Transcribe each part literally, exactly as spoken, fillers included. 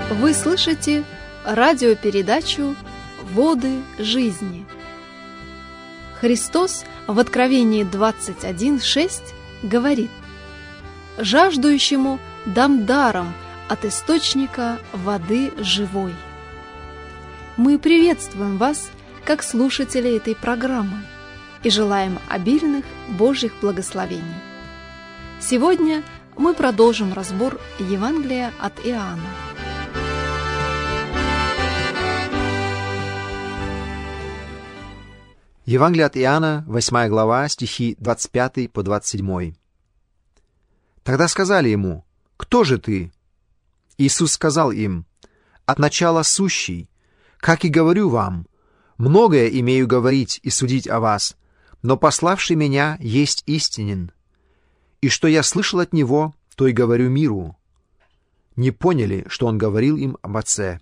Вы слышите радиопередачу «Воды жизни». Христос в Откровении двадцать один шесть говорит: «Жаждущему дам даром от источника воды живой». Мы приветствуем вас, как слушатели этой программы, и желаем обильных Божьих благословений. Сегодня мы продолжим разбор Евангелия от Иоанна. Евангелие от Иоанна, восьмая глава, стихи двадцать пятый по двадцать седьмой. Тогда сказали ему: «Кто же ты?» Иисус сказал им: «От начала сущий. Как и говорю вам, многое имею говорить и судить о вас, но пославший меня есть истинен. И что я слышал от него, то и говорю миру». Не поняли, что он говорил им об Отце.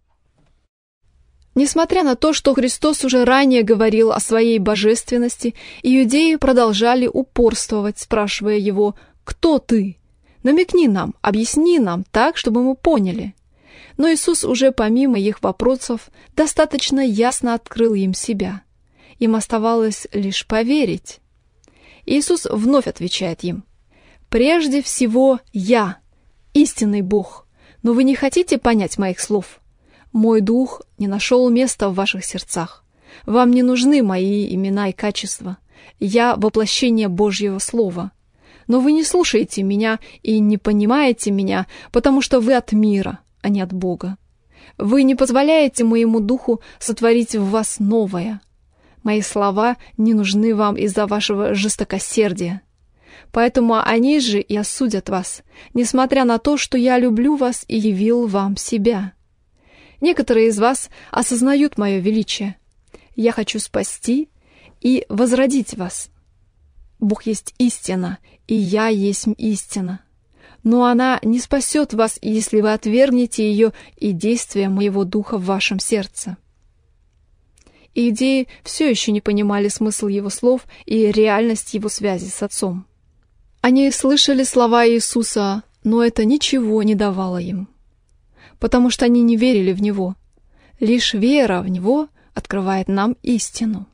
Несмотря на то, что Христос уже ранее говорил о своей божественности, иудеи продолжали упорствовать, спрашивая его: «Кто ты? Намекни нам, объясни нам так, чтобы мы поняли». Но Иисус уже помимо их вопросов достаточно ясно открыл им себя. Им оставалось лишь поверить. Иисус вновь отвечает им: «Прежде всего Я, истинный Бог, но вы не хотите понять моих слов. Мой дух не нашел места в ваших сердцах. Вам не нужны мои имена и качества. Я воплощение Божьего Слова. Но вы не слушаете меня и не понимаете меня, потому что вы от мира, а не от Бога. Вы не позволяете моему духу сотворить в вас новое. Мои слова не нужны вам из-за вашего жестокосердия. Поэтому они же и осудят вас, несмотря на то, что я люблю вас и явил вам себя. Некоторые из вас осознают мое величие. Я хочу спасти и возродить вас. Бог есть истина, и я есть истина. Но она не спасет вас, если вы отвергнете ее и действия моего духа в вашем сердце». Иудеи все еще не понимали смысл его слов и реальность его связи с Отцом. Они слышали слова Иисуса, но это ничего не давало им, потому что они не верили в Него. Лишь вера в Него открывает нам истину.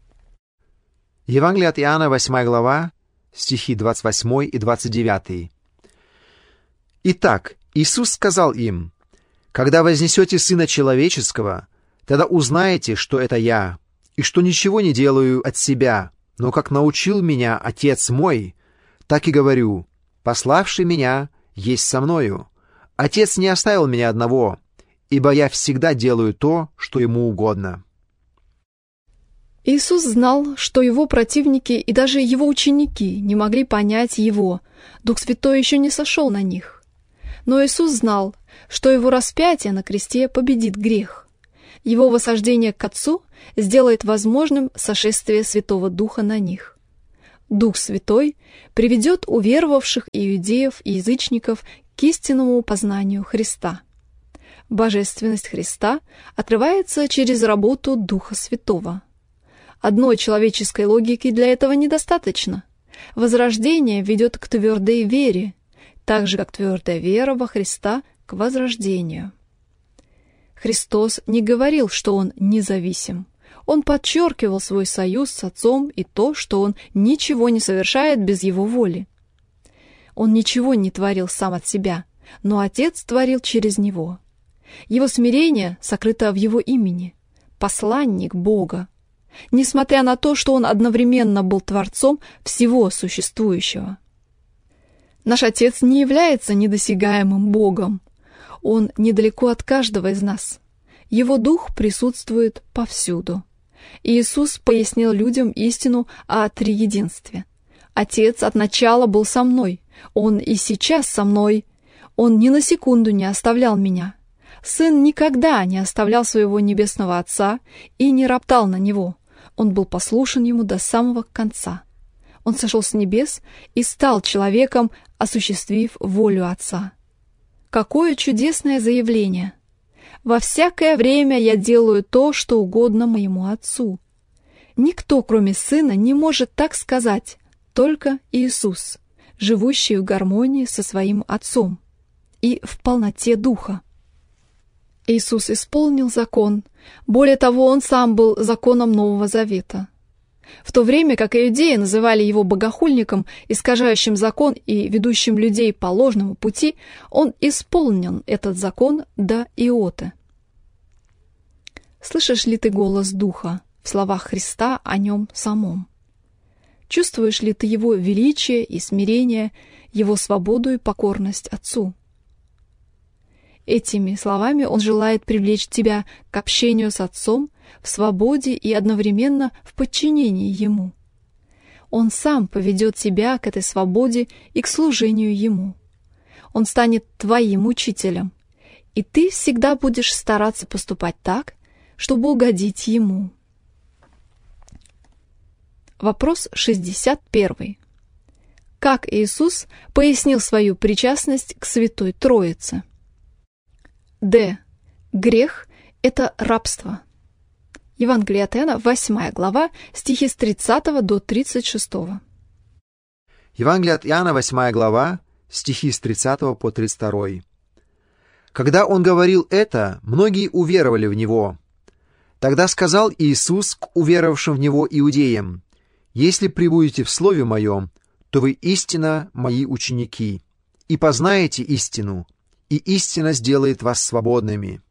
Евангелие от Иоанна, восьмая глава, стихи двадцать восьмой и двадцать девятый. «Итак, Иисус сказал им: «Когда вознесете Сына Человеческого, тогда узнаете, что это Я, и что ничего не делаю от себя, но как научил меня Отец мой, так и говорю: пославший меня есть со мною. Отец не оставил меня одного, ибо я всегда делаю то, что ему угодно». Иисус знал, что его противники и даже его ученики не могли понять его, Дух Святой еще не сошел на них. Но Иисус знал, что его распятие на кресте победит грех. Его восхождение к Отцу сделает возможным сошествие Святого Духа на них. Дух Святой приведет уверовавших иудеев и язычников к истинному познанию Христа. Божественность Христа открывается через работу Духа Святого. Одной человеческой логики для этого недостаточно. Возрождение ведет к твердой вере, так же, как твердая вера во Христа к возрождению. Христос не говорил, что Он независим. Он подчеркивал свой союз с Отцом и то, что Он ничего не совершает без Его воли. Он ничего не творил сам от себя, но Отец творил через Него. Его смирение сокрыто в Его имени – посланник Бога. Несмотря на то, что Он одновременно был Творцом всего существующего. Наш Отец не является недосягаемым Богом. Он недалеко от каждого из нас. Его Дух присутствует повсюду. Иисус пояснил людям истину о триединстве. Отец от начала был со мной. Он и сейчас со мной. Он ни на секунду не оставлял меня. Сын никогда не оставлял своего небесного Отца и не роптал на Него. Он был послушен Ему до самого конца. Он сошел с небес и стал человеком, осуществив волю Отца. Какое чудесное заявление! «Во всякое время я делаю то, что угодно моему Отцу». Никто, кроме Сына, не может так сказать, только Иисус, живущий в гармонии со своим Отцом и в полноте Духа. Иисус исполнил закон. Более того, Он сам был законом Нового Завета. В то время как иудеи называли Его богохульником, искажающим закон и ведущим людей по ложному пути, Он исполнил этот закон до иоты. Слышишь ли ты голос Духа в словах Христа о Нем самом? Чувствуешь ли ты Его величие и смирение, Его свободу и покорность Отцу? Этими словами Он желает привлечь тебя к общению с Отцом в свободе и одновременно в подчинении Ему. Он сам поведет тебя к этой свободе и к служению Ему. Он станет твоим учителем, и ты всегда будешь стараться поступать так, чтобы угодить Ему. Вопрос шестьдесят один. Как Иисус пояснил свою причастность к Святой Троице? Д. Грех – это рабство. Евангелие от Иоанна, восьмая глава, стихи с тридцатого до тридцать шестого. Евангелие от Иоанна, восьмая глава, стихи с тридцатого по тридцать второй. Когда Он говорил это, многие уверовали в Него. Тогда сказал Иисус к уверовавшим в Него иудеям: «Если пребудете в Слове Моем, то вы истинно Мои ученики, и познаете истину, и истина сделает вас свободными».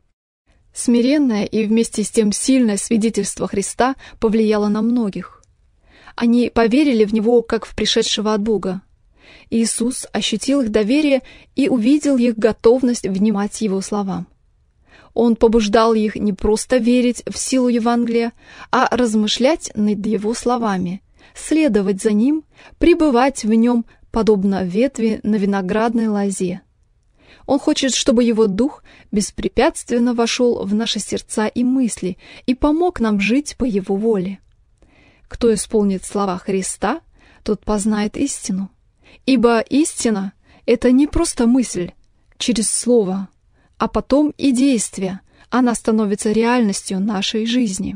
Смиренное и вместе с тем сильное свидетельство Христа повлияло на многих. Они поверили в Него, как в пришедшего от Бога. Иисус ощутил их доверие и увидел их готовность внимать Его словам. Он побуждал их не просто верить в силу Евангелия, а размышлять над Его словами, следовать за Ним, пребывать в Нем, подобно ветви на виноградной лозе. Он хочет, чтобы Его Дух беспрепятственно вошел в наши сердца и мысли и помог нам жить по Его воле. Кто исполнит слова Христа, тот познает истину. Ибо истина — это не просто мысль через слово, а потом и действие. Она становится реальностью нашей жизни.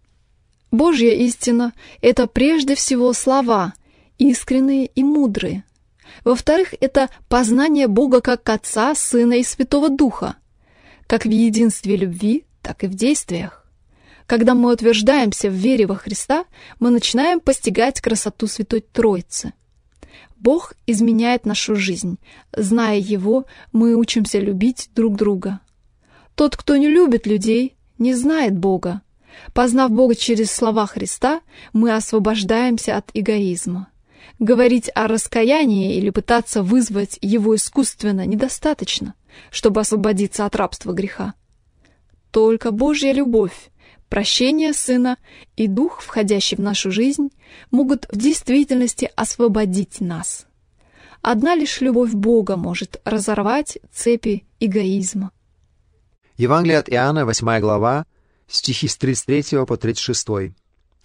Божья истина — это прежде всего слова, искренние и мудрые. Во-вторых, это познание Бога как Отца, Сына и Святого Духа, как в единстве любви, так и в действиях. Когда мы утверждаемся в вере во Христа, мы начинаем постигать красоту Святой Троицы. Бог изменяет нашу жизнь. Зная Его, мы учимся любить друг друга. Тот, кто не любит людей, не знает Бога. Познав Бога через слова Христа, мы освобождаемся от эгоизма. Говорить о раскаянии или пытаться вызвать его искусственно недостаточно, чтобы освободиться от рабства греха. Только Божья любовь, прощение Сына и Дух, входящий в нашу жизнь, могут в действительности освободить нас. Одна лишь любовь Бога может разорвать цепи эгоизма. Евангелие от Иоанна, восьмая глава, стихи с тридцать третьего по тридцать шестой.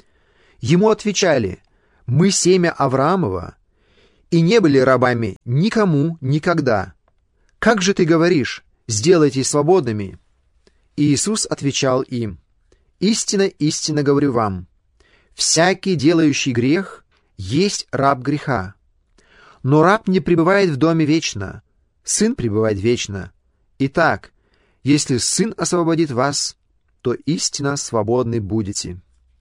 Ему отвечали: «Мы семя Авраамова, и не были рабами никому никогда. Как же ты говоришь: сделайтесь свободными?» И Иисус отвечал им: «Истинно, истинно говорю вам, всякий, делающий грех, есть раб греха. Но раб не пребывает в доме вечно, сын пребывает вечно. Итак, если сын освободит вас, то истинно свободны будете».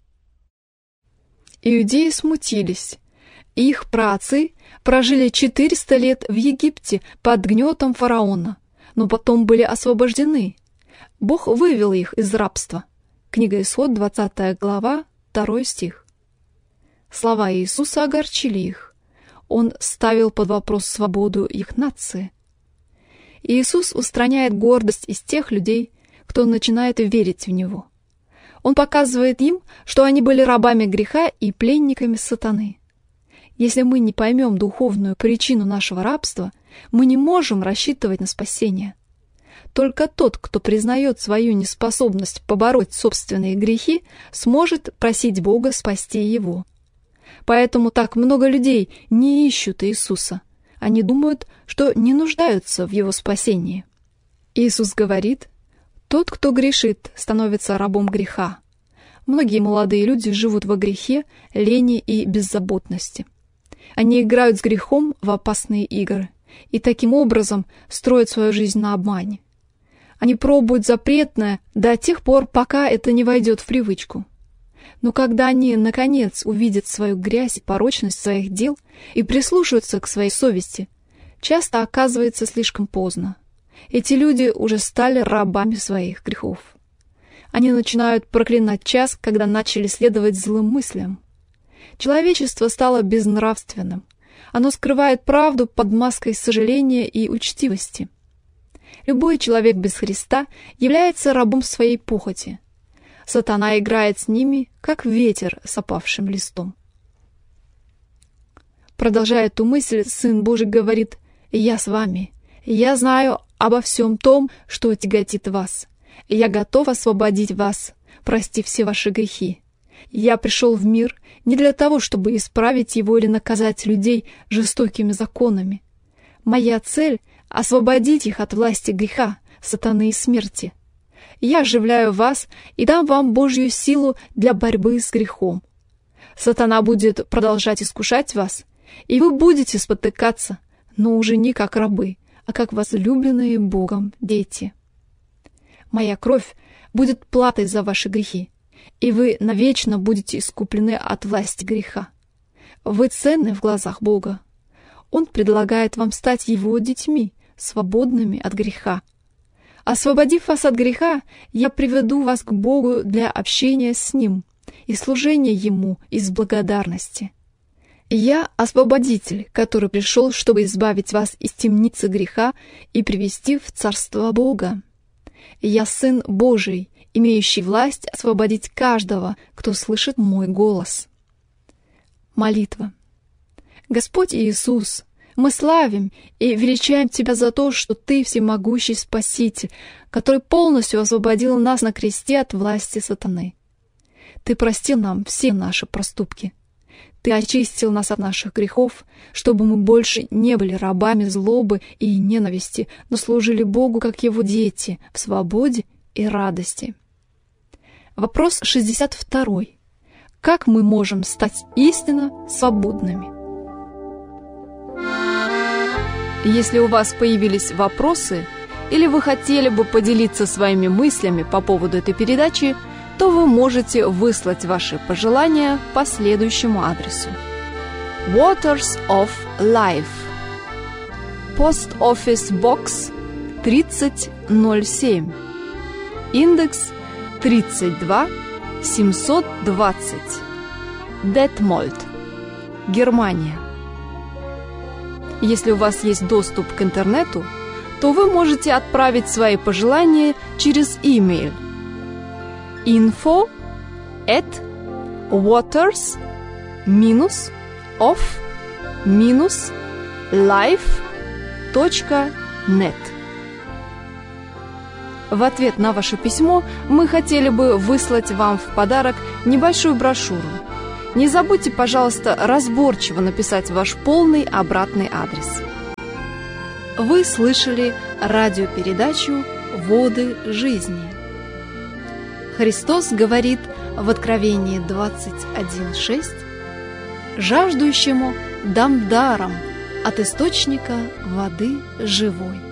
Иудеи смутились. Их праотцы прожили четыреста лет в Египте под гнетом фараона, но потом были освобождены. Бог вывел их из рабства. Книга Исход, двадцатая глава, второй стих. Слова Иисуса огорчили их. Он ставил под вопрос свободу их нации. Иисус устраняет гордость из тех людей, кто начинает верить в Него. Он показывает им, что они были рабами греха и пленниками сатаны. Если мы не поймем духовную причину нашего рабства, мы не можем рассчитывать на спасение. Только тот, кто признает свою неспособность побороть собственные грехи, сможет просить Бога спасти его. Поэтому так много людей не ищут Иисуса. Они думают, что не нуждаются в Его спасении. Иисус говорит: «Тот, кто грешит, становится рабом греха». Многие молодые люди живут во грехе, лени и беззаботности. Они играют с грехом в опасные игры и таким образом строят свою жизнь на обмане. Они пробуют запретное до тех пор, пока это не войдет в привычку. Но когда они, наконец, увидят свою грязь и порочность своих дел и прислушаются к своей совести, часто оказывается слишком поздно. Эти люди уже стали рабами своих грехов. Они начинают проклинать час, когда начали следовать злым мыслям. Человечество стало безнравственным. Оно скрывает правду под маской сожаления и учтивости. Любой человек без Христа является рабом своей похоти. Сатана играет с ними, как ветер с опавшим листом. Продолжая эту мысль, Сын Божий говорит: «Я с вами. Я знаю обо всем том, что тяготит вас. Я готов освободить вас, простив все ваши грехи. Я пришел в мир не для того, чтобы исправить его или наказать людей жестокими законами. Моя цель — освободить их от власти греха, сатаны и смерти. Я оживляю вас и дам вам Божью силу для борьбы с грехом. Сатана будет продолжать искушать вас, и вы будете спотыкаться, но уже не как рабы, а как возлюбленные Богом дети. Моя кровь будет платой за ваши грехи, и вы навечно будете искуплены от власти греха. Вы ценны в глазах Бога. Он предлагает вам стать Его детьми, свободными от греха. Освободив вас от греха, я приведу вас к Богу для общения с Ним и служения Ему из благодарности. Я освободитель, который пришел, чтобы избавить вас из темницы греха и привести в Царство Бога. Я Сын Божий, имеющий власть освободить каждого, кто слышит мой голос». Молитва. Господь Иисус, мы славим и величаем Тебя за то, что Ты всемогущий Спаситель, который полностью освободил нас на кресте от власти сатаны. Ты простил нам все наши проступки. Ты очистил нас от наших грехов, чтобы мы больше не были рабами злобы и ненависти, но служили Богу как Его дети в свободе и радости. Вопрос шестьдесят второй. Как мы можем стать истинно свободными? Если у вас появились вопросы, или вы хотели бы поделиться своими мыслями по поводу этой передачи, то вы можете выслать ваши пожелания по следующему адресу. Waters of Life, Post Office Box тридцать ноль семь, индекс тридцать два семьсот двадцать, Детмольд, Германия. Если у вас есть доступ к интернету, то вы можете отправить свои пожелания через имейл info at waters of life точка нет. В ответ на ваше письмо мы хотели бы выслать вам в подарок небольшую брошюру. Не забудьте, пожалуйста, разборчиво написать ваш полный обратный адрес. Вы слышали радиопередачу «Воды жизни». Христос говорит в Откровении двадцать один шесть: «Жаждущему дам даром от источника воды живой».